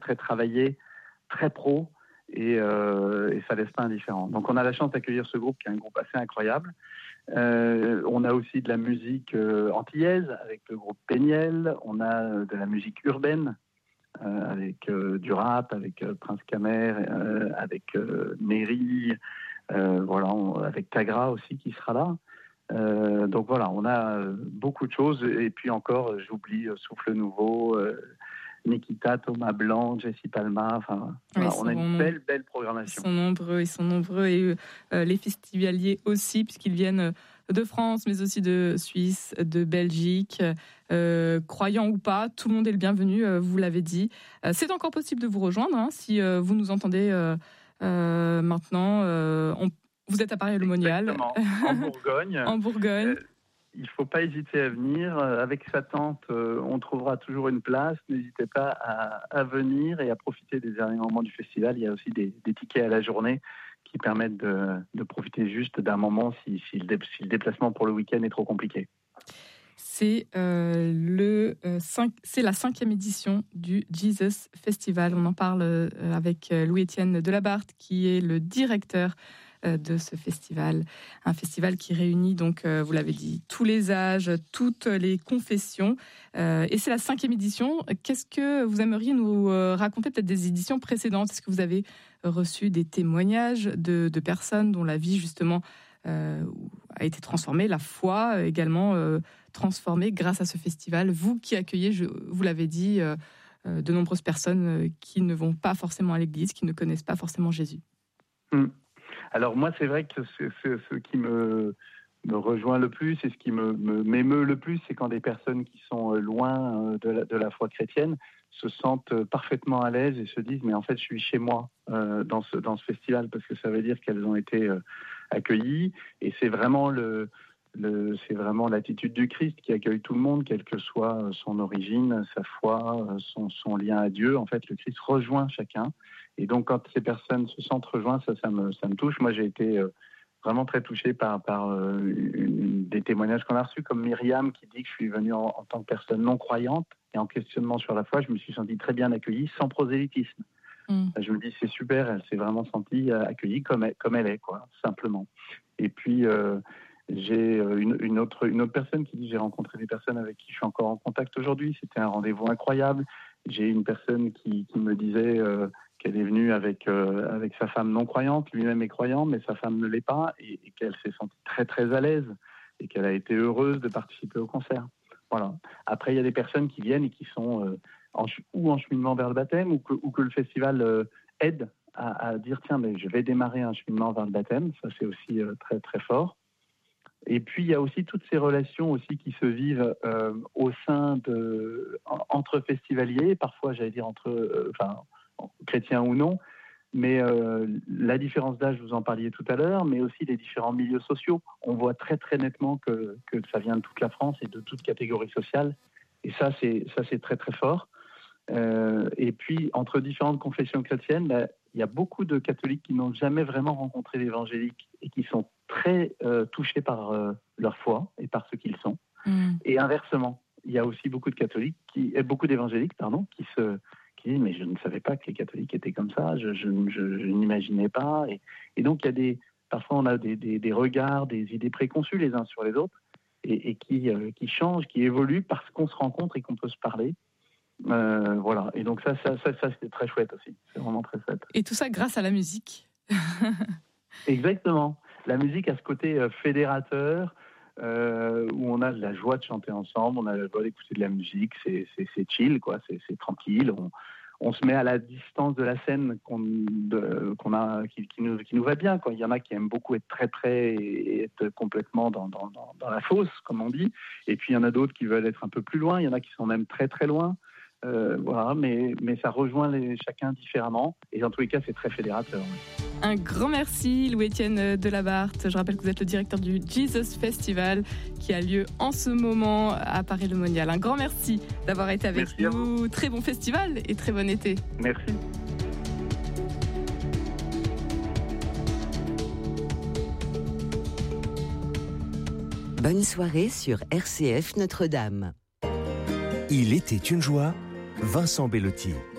très travaillé, très pro, et ça laisse pas indifférent. Donc on a la chance d'accueillir ce groupe qui est un groupe assez incroyable. On a aussi de la musique antillaise avec le groupe Péniel, on a de la musique urbaine avec du rap, avec Prince Kamer, avec Méry, avec Tagra aussi qui sera là. Donc voilà, on a beaucoup de choses, et puis encore, j'oublie Souffle Nouveau, Nikita, Thomas Blanc, Jessie Palma, on a une belle programmation. Ils sont nombreux et les festivaliers aussi, puisqu'ils viennent de France, mais aussi de Suisse, de Belgique. Croyant ou pas, tout le monde est le bienvenu, vous l'avez dit. C'est encore possible de vous rejoindre, si vous nous entendez maintenant. Vous êtes à Paray-le-Monial. Exactement, en Bourgogne. En Bourgogne. Il ne faut pas hésiter à venir. Avec sa tante, on trouvera toujours une place. N'hésitez pas à venir et à profiter des derniers moments du festival. Il y a aussi des tickets à la journée qui permettent de profiter juste d'un moment si le déplacement pour le week-end est trop compliqué. C'est la 5e édition du Jesus Festival. On en parle avec Louis-Étienne Delabarthe, qui est le directeur de ce festival. Un festival qui réunit, donc, vous l'avez dit, tous les âges, toutes les confessions. Et c'est la 5e édition. Qu'est-ce que vous aimeriez nous raconter, peut-être des éditions précédentes? Est-ce que vous avez reçu des témoignages de personnes dont la vie, justement, a été transformée, la foi également transformée grâce à ce festival? Vous qui accueillez, vous l'avez dit, de nombreuses personnes qui ne vont pas forcément à l'église, qui ne connaissent pas forcément Jésus. Alors moi, c'est vrai que ce qui me rejoint le plus et ce qui m'émeut le plus, c'est quand des personnes qui sont loin de la foi chrétienne se sentent parfaitement à l'aise et se disent mais en fait je suis chez moi dans ce festival, parce que ça veut dire qu'elles ont été accueillies, et c'est vraiment c'est vraiment l'attitude du Christ qui accueille tout le monde, quelle que soit son origine, sa foi, son lien à Dieu. En fait, le Christ rejoint chacun. Et donc, quand ces personnes se sentent rejointes, ça me touche. Moi, j'ai été vraiment très touché par des témoignages qu'on a reçus, comme Myriam qui dit que je suis venue en tant que personne non croyante et en questionnement sur la foi. Je me suis senti très bien accueillie, sans prosélytisme. Je me dis, c'est super, elle s'est vraiment sentie accueillie comme elle est, quoi, simplement. Et puis, j'ai une autre personne qui dit, j'ai rencontré des personnes avec qui je suis encore en contact aujourd'hui. C'était un rendez-vous incroyable. J'ai une personne qui me disait qu'elle est venue avec sa femme non croyante. Lui-même est croyant, mais sa femme ne l'est pas, et qu'elle s'est sentie très très à l'aise et qu'elle a été heureuse de participer au concert. Voilà. Après, il y a des personnes qui viennent et qui sont en cheminement vers le baptême, ou que le festival aide à dire tiens, mais je vais démarrer un cheminement vers le baptême. Ça, c'est aussi très très fort. Et puis il y a aussi toutes ces relations aussi qui se vivent au sein entre festivaliers, parfois j'allais dire entre chrétiens ou non, mais la différence d'âge, vous en parliez tout à l'heure, mais aussi les différents milieux sociaux. On voit très très nettement que ça vient de toute la France et de toute catégorie sociale, et ça c'est très très fort. Et puis entre différentes confessions chrétiennes, il y a beaucoup de catholiques qui n'ont jamais vraiment rencontré l'évangélique et qui sont très touchés par leur foi et par ce qu'ils sont. Et inversement, il y a aussi beaucoup d'évangéliques qui disent mais je ne savais pas que les catholiques étaient comme ça, je n'imaginais pas. Et donc parfois on a des regards, des idées préconçues les uns sur les autres, et qui changent, qui évoluent parce qu'on se rencontre et qu'on peut se parler. Voilà. Et donc ça c'est très chouette aussi. C'est vraiment très chouette. Et tout ça grâce à la musique. Exactement. La musique a ce côté fédérateur, où on a de la joie de chanter ensemble, on a la joie d'écouter de la musique, c'est chill, quoi, c'est tranquille. On se met à la distance de la scène qui nous va bien, quoi. Il y en a qui aiment beaucoup être très près et être complètement dans la fosse, comme on dit. Et puis il y en a d'autres qui veulent être un peu plus loin. Il y en a qui sont même très très loin. Voilà, mais ça rejoint chacun différemment. Et dans tous les cas, c'est très fédérateur. Oui. Un grand merci, Louis-Étienne Delabarthe. Je rappelle que vous êtes le directeur du Jesus Festival qui a lieu en ce moment à Paray-le-Monial. Un grand merci d'avoir été avec nous. Très bon festival et très bon été. Merci. Bonne soirée sur RCF Notre-Dame. Il était une joie, Vincent Bellotti.